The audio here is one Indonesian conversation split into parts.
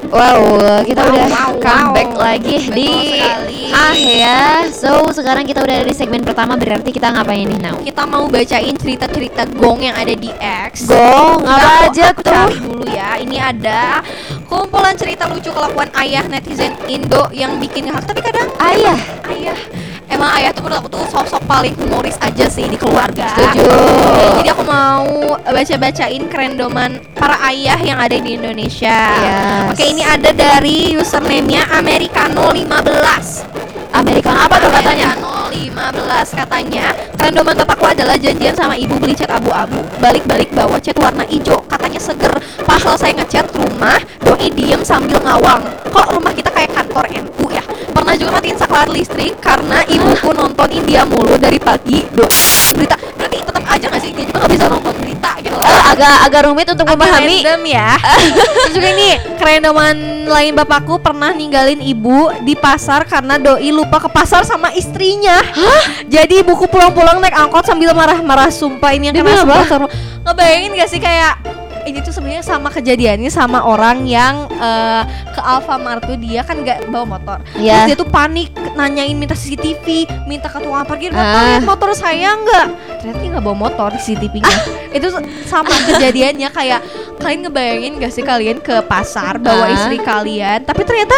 Wow, kita udah comeback wow. lagi Betul di sekali. ya. So sekarang kita udah ada di segmen pertama, berarti kita ngapain nih now? Kita mau bacain cerita-cerita gong yang ada di X. Gong, apa aja Aku tuh? cari dulu ya. Ini ada kumpulan cerita lucu kelakuan ayah netizen Indo yang bikin ngakak. Tapi kadang Ayah. emang ayah tuh menurut aku tuh sosok paling humoris aja sih di keluarga. Setuju. Jadi aku mau baca-bacain kerendoman para ayah yang ada di Indonesia. Yes. Oke, ini ada dari username-nya Americano15. Amerika apa tuh katanya? Americano15 katanya, kerendoman bapakku adalah janjian sama ibu beli cat abu-abu, balik-balik bawa cat warna hijau. Katanya seger. Pas selesai ngecat rumah, doi diem sambil ngawang. Kok rumah kita kayak kantor NU ya? Pernah juga matiin saklar listrik karena ibuku nonton India mulu dari pagi. Berita, berarti tetap aja nggak sih, dia juga nggak bisa nonton berita gitu loh. Agak rumit untuk memahami. Random ya. Terus juga ini kerendoman lain, bapakku pernah ninggalin ibu di pasar karena doi lupa ke pasar sama istrinya. Jadi ibuku pulang-pulang naik angkot sambil marah-marah. Sumpah ini yang Demi kena apa? sebelah. Ngebayangin gak sih kayak ini tuh sebenarnya sama kejadiannya sama orang yang ke Alfamart tuh, dia kan nggak bawa motor. Iya. Terus dia tuh panik nanyain minta CCTV, minta ke tukang parkir, "Bapak Ah. lihat motor saya nggak?" Ternyata dia nggak bawa motor di CCTV-nya. Itu sama kejadiannya kayak kalian ngebayangin gak sih kalian ke pasar bawa istri kalian, tapi ternyata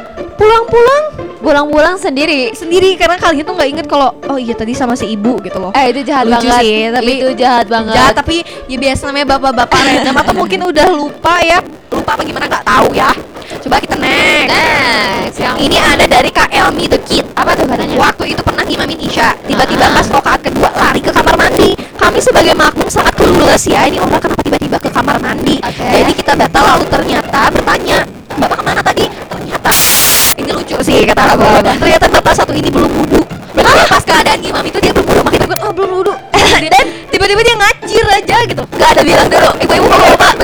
pulang-pulang sendiri. sendiri karena kalian tuh nggak inget kalau oh iya tadi sama si ibu gitu loh. Itu jahat Lucu banget. sih, tapi itu jahat banget. Jahat, tapi ya biasa namanya bapak-bapak random atau mungkin udah lupa apa gimana nggak tahu ya. Coba kita next. Yang ini ada dari Kak Elmi the Kid. Apa tuh katanya? Waktu itu pernah ngimamin Isya, tiba-tiba pas rokaat kedua lari ke kamar mandi. Kami sebagai makmum sangat clueless ya, ini orang kenapa tiba-tiba ke kamar mandi. Oke. Jadi kita batal, lalu ternyata bertanya, "Bapak kemana tadi?" Ternyata ini lucu sih kata aku. Ternyata bapak satu ini belum wudhu. Betul, pas keadaan imam itu dia belum wudhu, makanya dia bilang, "Oh belum wudhu." Dan tiba-tiba dia ngacir aja gitu, nggak ada bilang dulu, "Ibu-ibu bapak